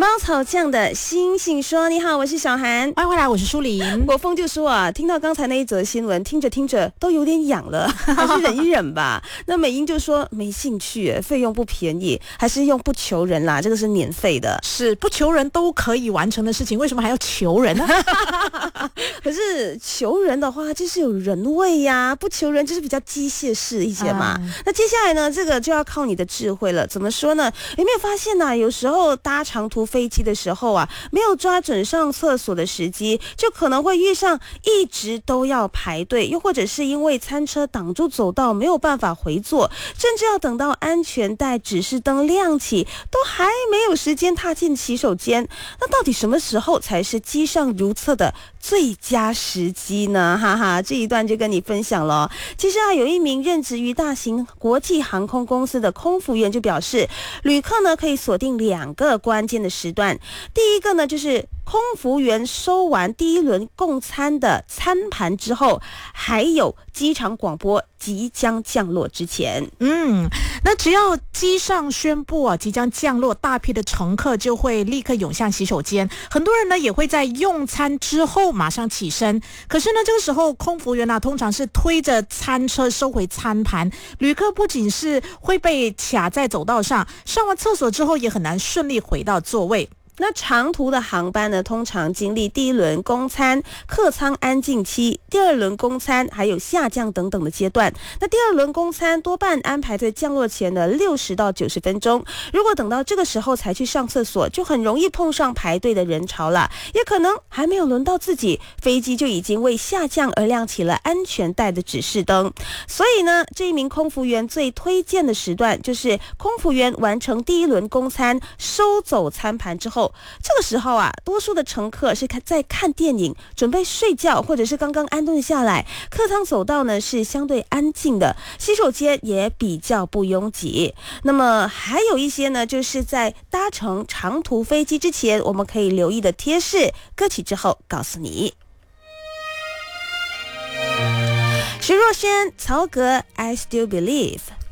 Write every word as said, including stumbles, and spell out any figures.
猫草酱的星星说：“你好，我是小韩， 欢迎回来，我是舒琳。” 国风就说啊，听到刚才那一则新闻，听着听着都有点痒了，还是忍一忍吧。那美英就说没兴趣，费用不便宜，还是用不求人啦，这个是免费的， 是不求人都可以完成的事情，为什么还要求人呢？ 可是求人的话，就是有人味呀、啊；不求人就是比较机械式一些嘛。嗯、那接下来呢，这个就要靠你的智慧了。怎么说呢？有没有发现呢、啊？有时候搭长途飞机的时候啊，没有抓准上厕所的时机，就可能会遇上一直都要排队，又或者是因为餐车挡住走道，没有办法回座，甚至要等到安全带指示灯亮起，都还没有时间踏进洗手间。那到底什么时候才是机上如厕的最佳时机呢？哈哈，这一段就跟你分享了。其实啊，有一名任职于大型国际航空公司的空服员就表示，旅客呢可以锁定两个关键的时段。第一个呢，就是空服员收完第一轮供餐的餐盘之后，还有机场广播即将降落之前。 嗯，那只要机上宣布啊即将降落，大批的乘客就会立刻涌向洗手间，很多人呢也会在用餐之后马上起身。可是呢，这个时候空服员啊通常是推着餐车收回餐盘，旅客不仅是会被卡在走道上，上完厕所之后也很难顺利回到座位。 那长途的航班呢，通常经历第一轮供餐、客舱安静期、第二轮供餐，还有下降等等的阶段。那第二轮供餐多半安排在降落前的六十到九十分钟。如果等到这个时候才去上厕所，就很容易碰上排队的人潮了，也可能还没有轮到自己，飞机就已经为下降而亮起了安全带的指示灯。所以呢，这一名空服员最推荐的时段就是空服员完成第一轮供餐、收走餐盘之后。这个时候啊，多数的乘客是在看电影、准备睡觉，或者是刚刚安顿下来。客舱走道呢是相对安静的，洗手间也比较不拥挤。那么还有一些呢，就是在搭乘长途飞机之前，我们可以留意的贴士。歌曲之后告诉你。徐若瑄、曹格 I Still Believe。